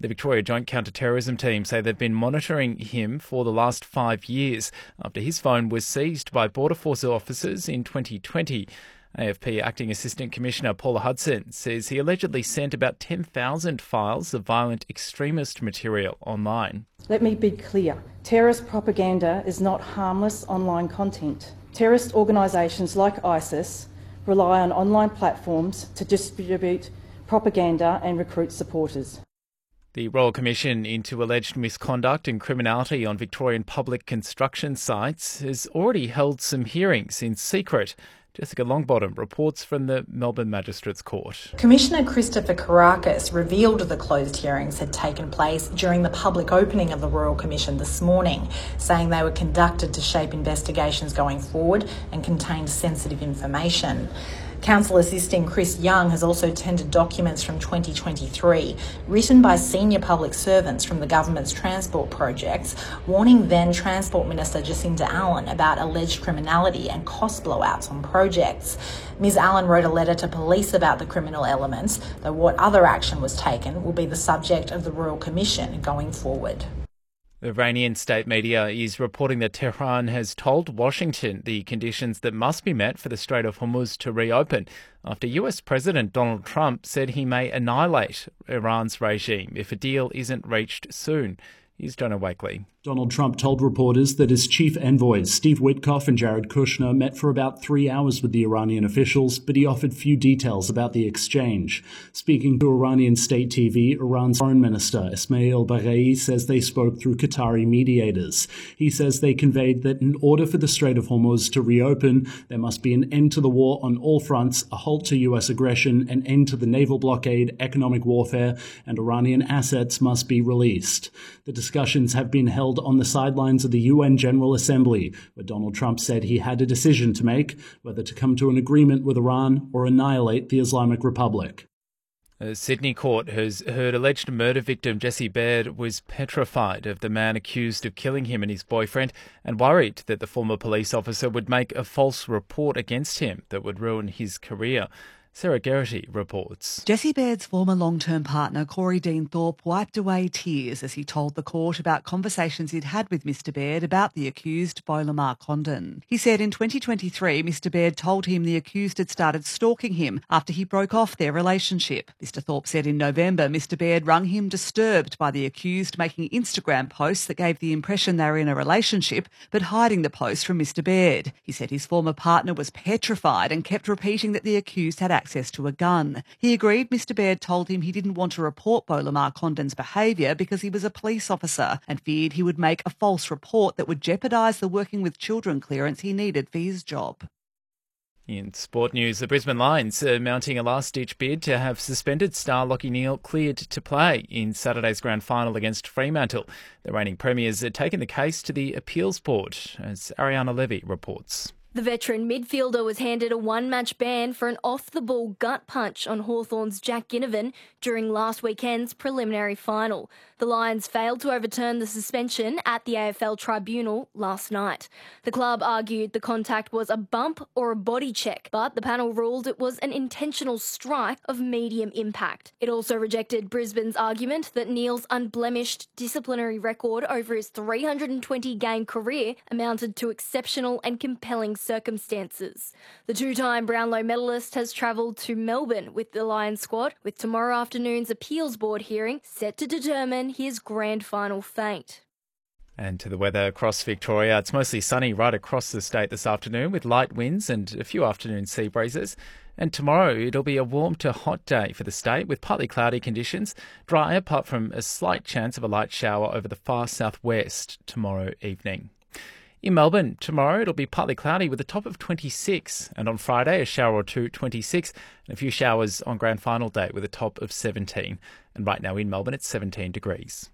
The Victoria Joint Counter-Terrorism Team say they've been monitoring him for the last 5 years after his phone was seized by Border Force officers in 2020. AFP Acting Assistant Commissioner Paula Hudson says he allegedly sent about 10,000 files of violent extremist material online. Let me be clear. Terrorist propaganda is not harmless online content. Terrorist organisations like ISIS rely on online platforms to distribute propaganda and recruit supporters. The Royal Commission into alleged misconduct and criminality on Victorian public construction sites has already held some hearings in secret. Jessica Longbottom reports from the Melbourne Magistrates Court. Commissioner Christopher Karakis revealed the closed hearings had taken place during the public opening of the Royal Commission this morning, saying they were conducted to shape investigations going forward and contained sensitive information. Counsel Assisting Chris Young has also tendered documents from 2023, written by senior public servants from the government's transport projects, warning then Transport Minister Jacinta Allen about alleged criminality and cost blowouts on projects. Ms Allen wrote a letter to police about the criminal elements, though what other action was taken will be the subject of the Royal Commission going forward. The Iranian state media is reporting that Tehran has told Washington the conditions that must be met for the Strait of Hormuz to reopen after US President Donald Trump said he may annihilate Iran's regime if a deal isn't reached soon. Here's Jonah Wakely. Donald Trump told reporters that his chief envoys, Steve Witkoff and Jared Kushner, met for about 3 hours with the Iranian officials, but he offered few details about the exchange. Speaking to Iranian state TV, Iran's foreign minister, Ismail Baghei, says they spoke through Qatari mediators. He says they conveyed that in order for the Strait of Hormuz to reopen, there must be an end to the war on all fronts, a halt to US aggression, an end to the naval blockade, economic warfare, and Iranian assets must be released. The discussions have been held on the sidelines of the UN General Assembly, where Donald Trump said he had a decision to make, whether to come to an agreement with Iran or annihilate the Islamic Republic. A Sydney court has heard alleged murder victim Jesse Baird was petrified of the man accused of killing him and his boyfriend and worried that the former police officer would make a false report against him that would ruin his career. Sarah Geraghty reports. Jesse Baird's former long-term partner, Corey Dean Thorpe, wiped away tears as he told the court about conversations he'd had with Mr Baird about the accused, Beau Lamar Condon. He said in 2023, Mr Baird told him the accused had started stalking him after he broke off their relationship. Mr Thorpe said in November, Mr Baird rung him disturbed by the accused making Instagram posts that gave the impression they were in a relationship, but hiding the posts from Mr Baird. He said his former partner was petrified and kept repeating that the accused had access to a gun. He agreed Mr Baird told him he didn't want to report Beau Lamar Condon's behaviour because he was a police officer and feared he would make a false report that would jeopardise the working with children clearance he needed for his job. In sport news, the Brisbane Lions are mounting a last-ditch bid to have suspended star Lachie Neale cleared to play in Saturday's grand final against Fremantle. The reigning premiers are taking the case to the appeals board, as Ariana Levy reports. The veteran midfielder was handed a one-match ban for an off-the-ball gut punch on Hawthorn's Jack Ginnivan during last weekend's preliminary final. The Lions failed to overturn the suspension at the AFL tribunal last night. The club argued the contact was a bump or a body check, but the panel ruled it was an intentional strike of medium impact. It also rejected Brisbane's argument that Neale's unblemished disciplinary record over his 320-game career amounted to exceptional and compelling circumstances. The two-time Brownlow medalist has travelled to Melbourne with the Lions squad, with tomorrow afternoon's appeals board hearing set to determine his grand final fate. And to the weather across Victoria, it's mostly sunny right across the state this afternoon with light winds and a few afternoon sea breezes. And tomorrow it'll be a warm to hot day for the state with partly cloudy conditions, dry apart from a slight chance of a light shower over the far southwest tomorrow evening. In Melbourne, tomorrow it'll be partly cloudy with a top of 26, and on Friday a shower or two, 26, and a few showers on grand final day with a top of 17. And right now in Melbourne it's 17 degrees.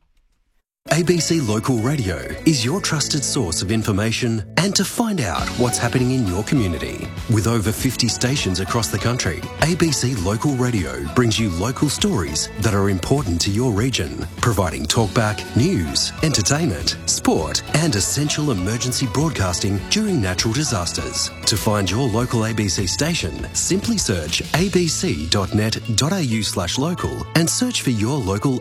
ABC Local Radio is your trusted source of information and to find out what's happening in your community. With over 50 stations across the country, ABC Local Radio brings you local stories that are important to your region, providing talkback, news, entertainment, sport and essential emergency broadcasting during natural disasters. To find your local ABC station, simply search abc.net.au/local and search for your local